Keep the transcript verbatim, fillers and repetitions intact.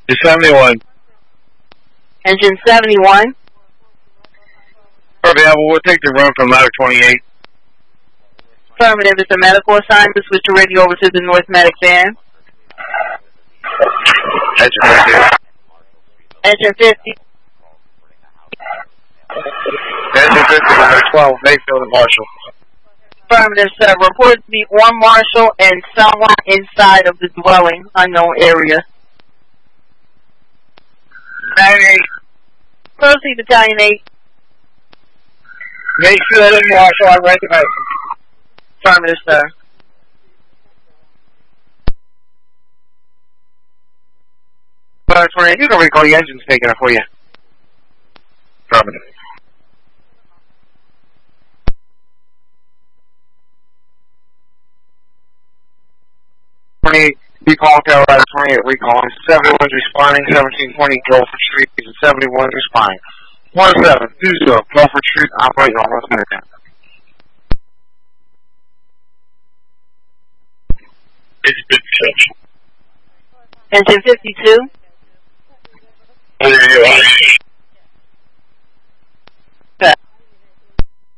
seventy-one. Engine seventy-one. Available, we'll take the run from ladder twenty-eight. Affirmative, it's a medical assignment. Switch your radio over to the North Medic van. Engine fifty. Engine fifty. Engine fifty, ladder twelve, Mayfield and Marshall. Affirmative, sir. Reported to be on Marshall and someone inside of the dwelling, unknown area. Battalion eight. Proceed, Battalion eight. Mayfield and Marshall, I recognize them. Affirmative, sir. ladder twenty-eight, you can recall the engine's taking it for you. Affirmative. twenty-eight, recall tower ladder twenty-eight, recalling. seventy-one's responding, seventeen twenty, Guilford Street, seventy-one's responding. one seven two zero, Guilford Street, operating almost a minute. Engine fifty-two. Over you.